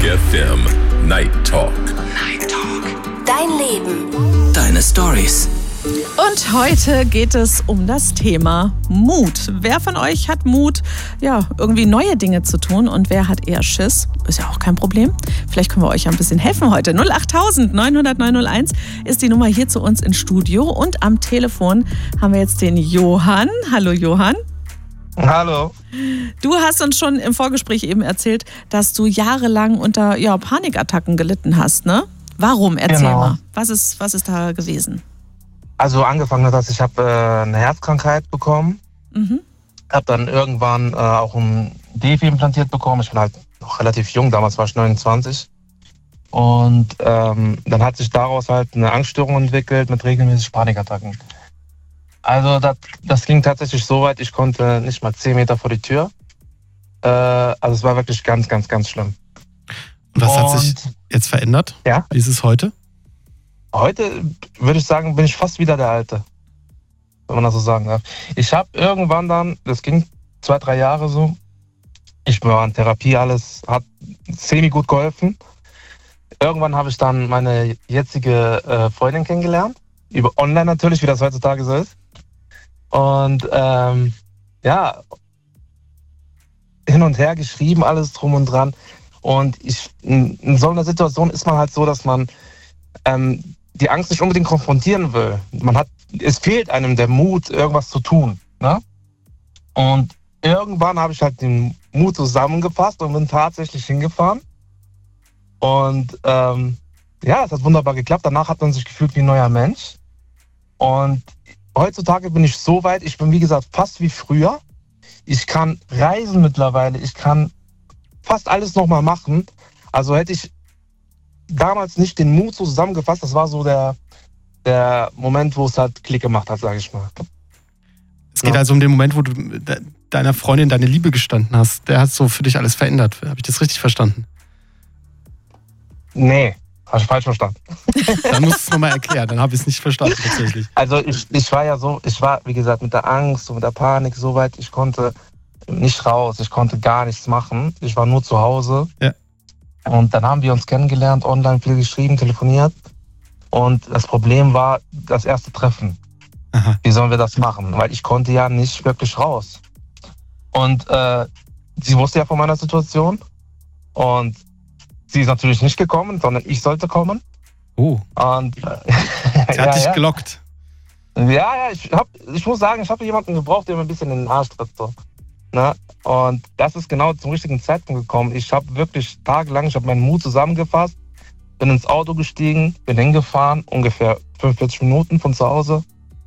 FM Night Talk. Night Talk. Dein Leben. Deine Storys. Und heute geht es um das Thema Mut. Wer von euch hat Mut, irgendwie neue Dinge zu tun und wer hat eher Schiss? Ist ja auch kein Problem. Vielleicht können wir euch ein bisschen helfen heute. 08000 900 901 ist die Nummer hier zu uns ins Studio. Und am Telefon haben wir jetzt den Johann. Hallo Johann. Hallo. Du hast uns schon im Vorgespräch eben erzählt, dass du jahrelang unter Panikattacken gelitten hast, ne? Warum? Erzähl mal. Was ist da gewesen? Also angefangen hat das, ich habe eine Herzkrankheit bekommen. Habe dann irgendwann auch ein Defi implantiert bekommen. Ich bin halt noch relativ jung, damals war ich 29. Und dann hat sich daraus halt eine Angststörung entwickelt mit regelmäßig Panikattacken. Also das ging tatsächlich so weit, ich konnte nicht mal 10 Meter vor die Tür. Also es war wirklich ganz, ganz, ganz schlimm. Und was hat sich jetzt verändert? Ja? Wie ist es heute? Heute würde ich sagen, bin ich fast wieder der Alte, wenn man das so sagen darf. Ich habe irgendwann dann, das ging 2-3 Jahre so, ich war in Therapie, alles hat semi-gut geholfen. Irgendwann habe ich dann meine jetzige Freundin kennengelernt, über online natürlich, wie das heutzutage so ist. Und hin und her geschrieben, alles drum und dran. Und in so einer Situation ist man halt so, dass man die Angst nicht unbedingt konfrontieren will. Es fehlt einem der Mut, irgendwas zu tun. Ne? Und irgendwann habe ich halt den Mut zusammengefasst und bin tatsächlich hingefahren. Und es hat wunderbar geklappt. Danach hat man sich gefühlt wie ein neuer Mensch. Und heutzutage bin ich so weit, ich bin wie gesagt fast wie früher. Ich kann reisen mittlerweile, ich kann fast alles nochmal machen. Also hätte ich damals nicht den Mut zusammengefasst, das war so der Moment, wo es halt Klick gemacht hat, sage ich mal. Es geht also um den Moment, wo du deiner Freundin deine Liebe gestanden hast. Der hat so für dich alles verändert. Habe ich das richtig verstanden? Nee, hast du falsch verstanden. Dann musst du es nochmal erklären, dann habe ich es nicht verstanden tatsächlich. Also ich war wie gesagt mit der Angst und mit der Panik so weit, ich konnte nicht raus, ich konnte gar nichts machen. Ich war nur zu Hause. Ja. Und dann haben wir uns kennengelernt, online viel geschrieben, telefoniert. Und das Problem war das erste Treffen. Aha. Wie sollen wir das machen? Weil ich konnte ja nicht wirklich raus. Und sie wusste ja von meiner Situation. Und sie ist natürlich nicht gekommen, sondern ich sollte kommen. Oh. Und sie hat dich gelockt. Ja, ich muss sagen, ich habe jemanden gebraucht, der mir ein bisschen in den Arsch tritt. So. Ne? Und das ist genau zum richtigen Zeitpunkt gekommen. Ich habe wirklich tagelang, ich habe meinen Mut zusammengefasst, bin ins Auto gestiegen, bin hingefahren, ungefähr 45 Minuten von zu Hause.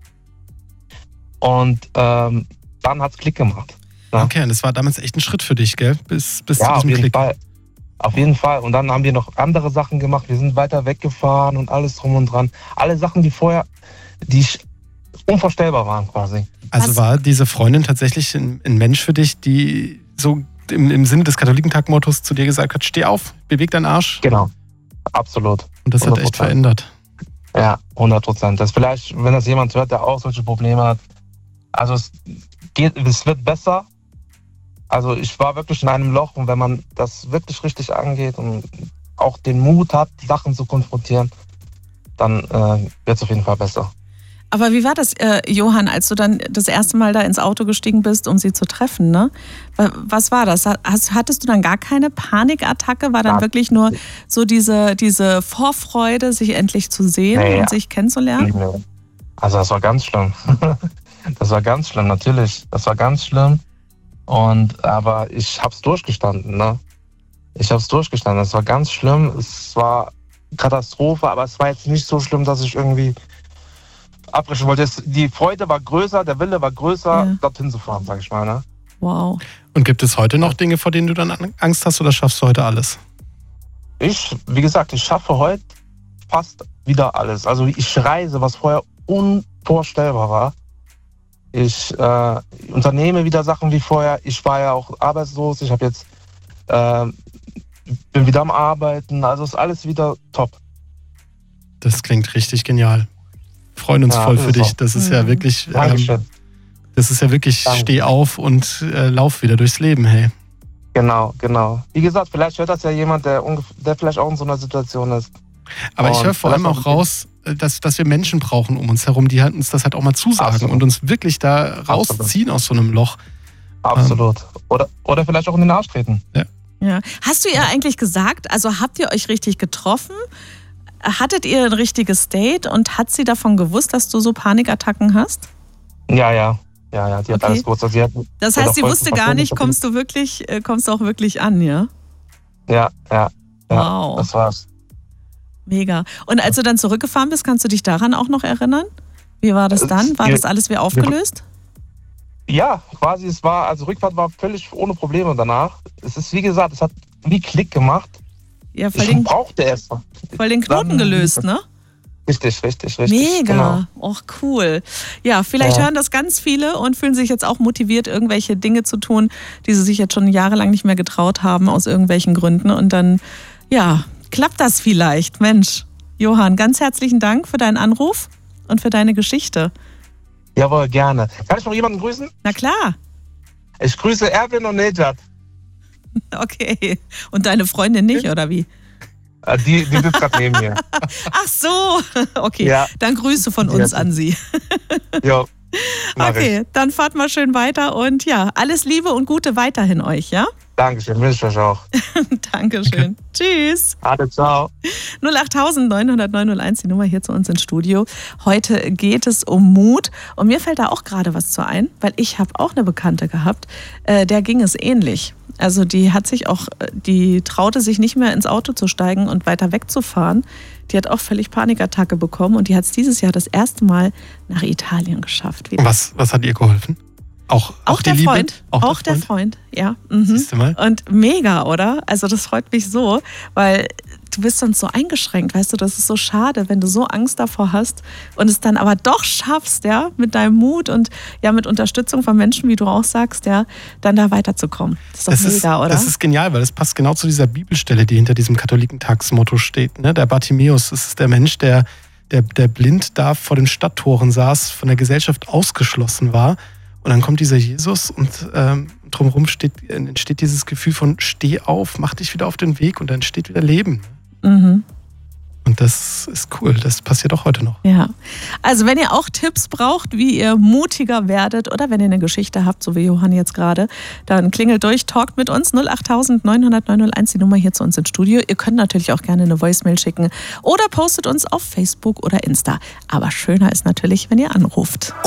Und dann hat es Klick gemacht. Ne? Okay, und das war damals echt ein Schritt für dich, gell? Bis zu auf diesem jeden Klick. Fall. Auf jeden Fall. Und dann haben wir noch andere Sachen gemacht. Wir sind weiter weggefahren und alles drum und dran. Alle Sachen, die unvorstellbar waren quasi. Also war diese Freundin tatsächlich ein Mensch für dich, die so im Sinne des Katholikentag-Mottos zu dir gesagt hat, steh auf, beweg deinen Arsch? Genau, absolut. Und das 100%. Hat echt verändert. Ja, 100%. Das vielleicht, wenn das jemand hört, der auch solche Probleme hat, also es wird besser. Also ich war wirklich in einem Loch und wenn man das wirklich richtig angeht und auch den Mut hat, Sachen zu konfrontieren, dann wird es auf jeden Fall besser. Aber wie war das, Johann, als du dann das erste Mal da ins Auto gestiegen bist, um sie zu treffen, ne? Was war das? Hattest du dann gar keine Panikattacke? War dann wirklich nur so diese Vorfreude, sich endlich zu sehen und sich kennenzulernen? Nee. Also das war ganz schlimm. Das war ganz schlimm, natürlich. Das war ganz schlimm. Aber ich hab's durchgestanden, ne? Ich hab's durchgestanden. Es war ganz schlimm. Es war Katastrophe, aber es war jetzt nicht so schlimm, dass ich irgendwie abbrechen wollte. Die Freude war größer, der Wille war größer, dorthin zu fahren, sag ich mal. Ne? Wow. Und gibt es heute noch Dinge, vor denen du dann Angst hast, oder schaffst du heute alles? Wie gesagt, ich schaffe heute fast wieder alles. Also ich reise, was vorher unvorstellbar war. Ich unternehme wieder Sachen wie vorher. Ich war ja auch arbeitslos. Ich habe jetzt bin wieder am Arbeiten. Also ist alles wieder top. Das klingt richtig genial. Wir freuen uns voll für dich. Das ist ja wirklich, Dankeschön. Steh auf und lauf wieder durchs Leben, hey. Genau. Wie gesagt, vielleicht hört das ja jemand, der vielleicht auch in so einer Situation ist. Aber ich höre vor allem auch raus, dass wir Menschen brauchen um uns herum, die uns das halt auch mal zusagen. Absolut. Und uns wirklich da rausziehen aus so einem Loch. Absolut. Oder vielleicht auch in den Arsch treten. Ja. Hast du ihr eigentlich gesagt, also habt ihr euch richtig getroffen? Hattet ihr ein richtiges Date und hat sie davon gewusst, dass du so Panikattacken hast? Ja, die hat alles gewusst. Also das heißt, sie wusste gar nicht, kommst du auch wirklich an, ja? Ja. Wow. Das war's. Mega. Und als du dann zurückgefahren bist, kannst du dich daran auch noch erinnern? Wie war das dann? War das alles wie aufgelöst? Ja, quasi, Rückfahrt war völlig ohne Probleme danach. Es ist, wie gesagt, es hat wie Klick gemacht. Ja, ich brauchte es. Voll den Knoten gelöst, ne? Richtig. Mega, Och, cool. Ja, vielleicht hören das ganz viele und fühlen sich jetzt auch motiviert, irgendwelche Dinge zu tun, die sie sich jetzt schon jahrelang nicht mehr getraut haben, aus irgendwelchen Gründen. Und dann, klappt das vielleicht. Mensch, Johann, ganz herzlichen Dank für deinen Anruf und für deine Geschichte. Jawohl, gerne. Kann ich noch jemanden grüßen? Na klar. Ich grüße Erwin und Nejat. Okay. Und deine Freundin nicht, oder wie? Die sitzt gerade neben mir. Ach so. Okay, Dann Grüße von uns an sie. Ja. Okay, dann fahrt mal schön weiter und alles Liebe und Gute weiterhin euch, ja? Dankeschön, wünsche ich euch auch. Dankeschön. Tschüss. Ade, ciao. 08000 900 901, die Nummer hier zu uns ins Studio. Heute geht es um Mut und mir fällt da auch gerade was zu ein, weil ich habe auch eine Bekannte gehabt, der ging es ähnlich. Also die traute sich nicht mehr ins Auto zu steigen und weiter wegzufahren. Die hat auch völlig Panikattacke bekommen und die hat es dieses Jahr das erste Mal nach Italien geschafft. Was hat ihr geholfen? Auch der Liebe? Freund. Auch der Freund, ja. Siehst du mal? Und mega, oder? Also das freut mich so, weil du bist sonst so eingeschränkt, weißt du, das ist so schade, wenn du so Angst davor hast und es dann aber doch schaffst, mit deinem Mut und mit Unterstützung von Menschen, wie du auch sagst, dann da weiterzukommen. Das ist doch mega, oder? Das ist genial, weil das passt genau zu dieser Bibelstelle, die hinter diesem Katholikentagsmotto steht. Ne? Der Bartimäus, das ist der Mensch, der blind da vor den Stadttoren saß, von der Gesellschaft ausgeschlossen war. Und dann kommt dieser Jesus und drumherum entsteht dieses Gefühl von steh auf, mach dich wieder auf den Weg und dann entsteht wieder Leben. Mhm. Und das ist cool, das passiert auch heute noch. Ja, also wenn ihr auch Tipps braucht, wie ihr mutiger werdet oder wenn ihr eine Geschichte habt, so wie Johann jetzt gerade, dann klingelt durch, talkt mit uns 08000 900 901, die Nummer hier zu uns ins Studio. Ihr könnt natürlich auch gerne eine Voicemail schicken oder postet uns auf Facebook oder Insta. Aber schöner ist natürlich, wenn ihr anruft.